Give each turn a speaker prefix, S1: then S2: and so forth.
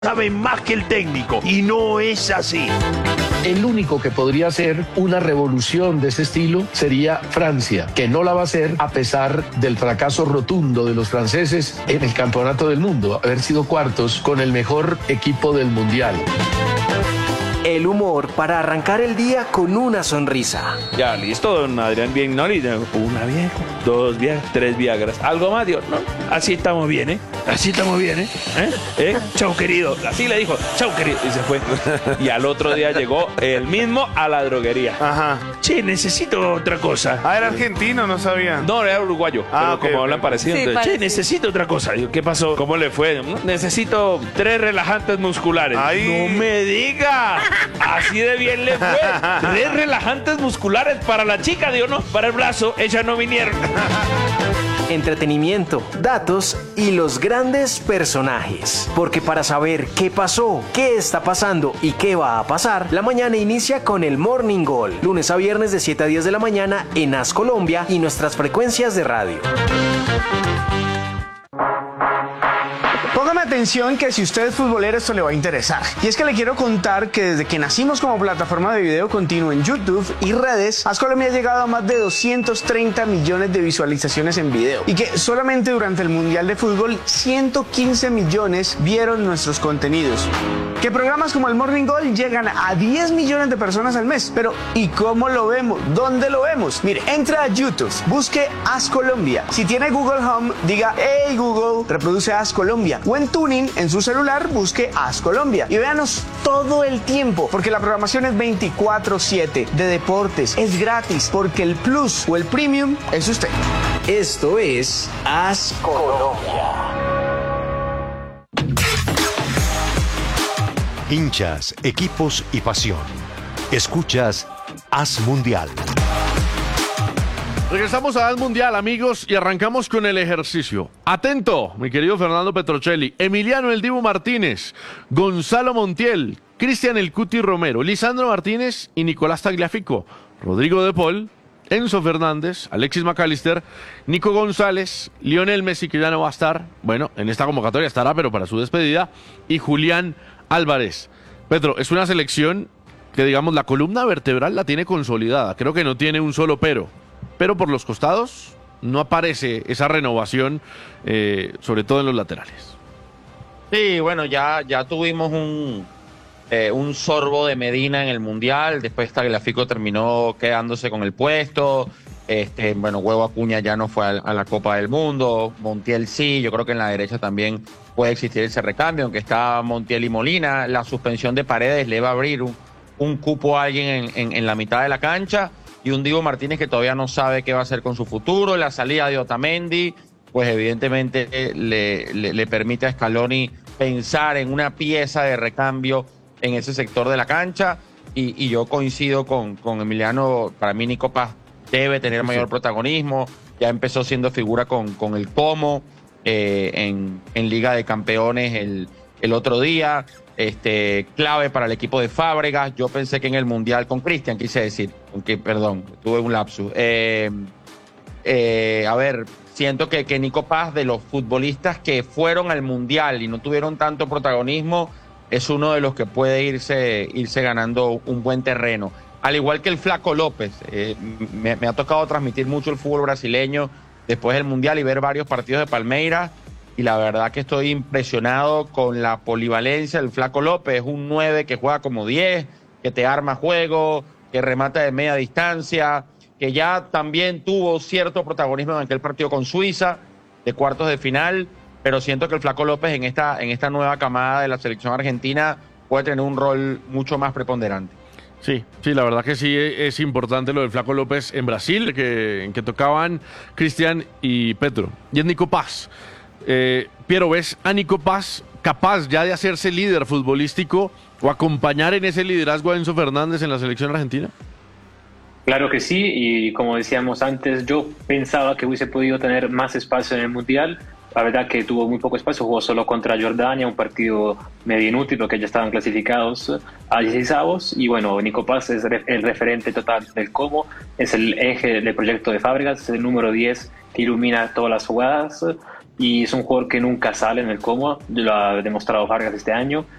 S1: saben más que el técnico y no es así.
S2: El único que podría hacer una revolución de ese estilo sería Francia, que no la va a hacer a pesar del fracaso rotundo de los franceses en el campeonato del mundo, haber sido cuartos con el mejor equipo del mundial.
S3: El humor para arrancar el día con una sonrisa.
S4: Ya, listo, don Adrián, bien, ¿no? Una Viagra, 2 Viagra, 3 Viagras. ¿Algo más, Dios? No, así estamos bien, ¿eh? Así estamos bien, ¿eh? Chau, querido. Así le dijo, chau, querido. Y se fue. Y al otro día llegó él mismo a la droguería.
S1: Ajá.
S4: Che, necesito otra cosa.
S5: Ah, era argentino, no sabía.
S4: No, era uruguayo. Pero
S5: Ok,
S4: como
S5: ok.
S4: hablan parecido.
S6: Sí,
S4: Entonces, che,
S6: parecido.
S4: necesito otra cosa. Digo, ¿qué pasó? ¿Cómo le fue? Necesito 3 relajantes musculares.
S5: Ay.
S4: No me diga. Así de bien le fue. 3 relajantes musculares para la chica, digo, no. Para el brazo, ellas no vinieron.
S3: Entretenimiento, datos y los grandes personajes. Porque para saber qué pasó, qué está pasando y qué va a pasar, la mañana inicia con el Morning Goal. Lunes a viernes de 7 a 10 de la mañana en AS Colombia y nuestras frecuencias de radio.
S7: Póngame atención que si usted es futbolero esto le va a interesar. Y es que le quiero contar que desde que nacimos como plataforma de video continuo en YouTube y redes, AS Colombia ha llegado a más de 230 millones de visualizaciones en video. Y que solamente durante el Mundial de Fútbol 115 millones vieron nuestros contenidos. Que programas como el Morning Goal llegan a 10 millones de personas al mes. Pero ¿y cómo lo vemos? ¿Dónde lo vemos? Mire, entra a YouTube, busque AS Colombia. Si tiene Google Home, diga hey Google, reproduce AS Colombia. O en Tuning, en su celular, busque AS Colombia. Y véanos todo el tiempo, porque la programación es 24/7 de deportes. Es gratis, porque el Plus o el Premium es usted.
S3: Esto es AS Colombia.
S8: Hinchas, equipos y pasión. Escuchas AS Mundial.
S9: Regresamos a AS Mundial, amigos, y arrancamos con el ejercicio. Atento, mi querido Fernando Petrocelli, Emiliano El Dibu Martínez, Gonzalo Montiel, Cristian El Cuti Romero, Lisandro Martínez y Nicolás Tagliafico, Rodrigo De Paul, Enzo Fernández, Alexis McAllister, Nico González, Lionel Messi, que ya no va a estar, bueno, en esta convocatoria estará, pero para su despedida, y Julián Álvarez. Petro, es una selección que, digamos, la columna vertebral la tiene consolidada, creo que no tiene un solo pero por los costados no aparece esa renovación, sobre todo en los laterales.
S10: Sí, bueno, ya tuvimos un sorbo de Medina en el Mundial, después Tagliafico terminó quedándose con el puesto, bueno, Hugo Acuña ya no fue a la Copa del Mundo, Montiel sí, yo creo que en la derecha también puede existir ese recambio, aunque está Montiel y Molina, la suspensión de Paredes le va a abrir un cupo a alguien en la mitad de la cancha, y un Dibu Martínez que todavía no sabe qué va a hacer con su futuro. La salida de Otamendi, pues evidentemente le permite a Scaloni pensar en una pieza de recambio en ese sector de la cancha, y yo coincido con Emiliano. Para mí Nico Paz debe tener mayor protagonismo, ya empezó siendo figura con el Como en Liga de Campeones el otro día, clave para el equipo de Fábregas. Yo pensé que en el Mundial con Cristian, quise decir, aunque perdón, tuve un lapsus. A ver, siento que Nico Paz, de los futbolistas que fueron al Mundial y no tuvieron tanto protagonismo, es uno de los que puede irse ganando un buen terreno. Al igual que el Flaco López, me ha tocado transmitir mucho el fútbol brasileño después del Mundial y ver varios partidos de Palmeiras, y la verdad que estoy impresionado con la polivalencia del Flaco López. Es un 9 que juega como 10, que te arma juego, que remata de media distancia, que ya también tuvo cierto protagonismo en aquel partido con Suiza de cuartos de final, pero siento que el Flaco López en esta nueva camada de la selección argentina puede tener un rol mucho más preponderante.
S9: Sí, la verdad que sí es importante lo del Flaco López en Brasil, en que tocaban Cristian y Petro. Y es Nico Paz. Piero, ¿ves a Nico Paz capaz ya de hacerse líder futbolístico o acompañar en ese liderazgo a Enzo Fernández en la selección argentina?
S11: Claro que sí, y como decíamos antes, yo pensaba que hubiese podido tener más espacio en el Mundial. La verdad que tuvo muy poco espacio, jugó solo contra Jordania, un partido medio inútil porque ya estaban clasificados a 16avos. Y bueno, Nico Paz es el referente total del Como, es el eje del proyecto de Fábregas, es el número 10 que ilumina todas las jugadas. y es un jugador que nunca sale en el cómodo, lo ha demostrado Vargas este año.